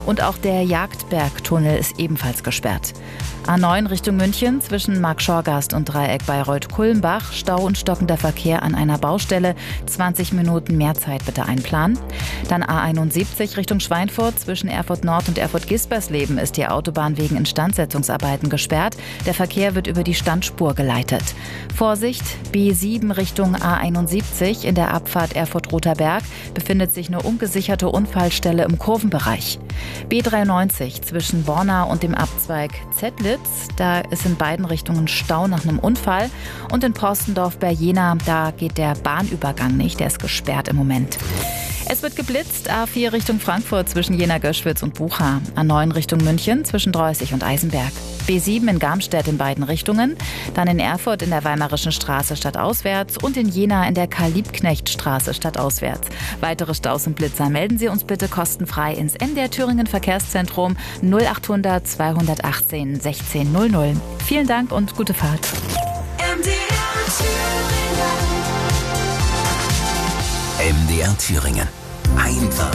Und auch der Jagdbergtunnel ist ebenfalls gesperrt. A9 Richtung München zwischen Marktschorgast und Dreieck Bayreuth-Kulmbach. Stau und stockender Verkehr an einer Baustelle. 20 Minuten mehr Zeit bitte einplanen. Dann A71 Richtung Schweinfurt zwischen Erfurt Nord und Erfurt-Gispersleben ist die Autobahn wegen Instandsetzungsarbeiten gesperrt. Der Verkehr wird über die Standspur geleitet. Vorsicht, B7 Richtung A71 in der Abfahrt Erfurt-Roter Berg befindet sich eine ungesicherte Unfallstelle im Kurvenbereich. B93 zwischen Borna und dem Abzweig Zettlitz, da ist in beiden Richtungen Stau nach einem Unfall. Und in Porstendorf bei Jena, da geht der Bahnübergang nicht, der ist gesperrt im Moment. Es wird geblitzt, A4 Richtung Frankfurt zwischen Jena-Göschwitz und Bucha, A9 Richtung München zwischen Dreußig und Eisenberg, B7 in Garmstedt in beiden Richtungen, dann in Erfurt in der Weimarischen Straße stadtauswärts und in Jena in der Karl-Liebknecht-Straße stadtauswärts. Weitere Staus und Blitzer melden Sie uns bitte kostenfrei ins MDR Thüringen Verkehrszentrum 0800 218 1600. Vielen Dank und gute Fahrt. MDR Thüringen. Einfach